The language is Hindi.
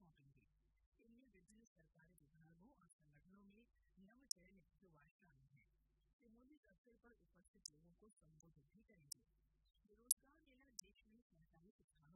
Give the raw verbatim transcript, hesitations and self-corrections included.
सौंपेंगे। इनमें विभिन्न सरकारी विभागों और संगठनों में नवचयनित युवा शामिल हैं। श्री मोदी इस अवसर पर उपस्थित लोगों को संबोधित भी करेंगे। ये रोजगार मेला देश में सरकारी सुधारों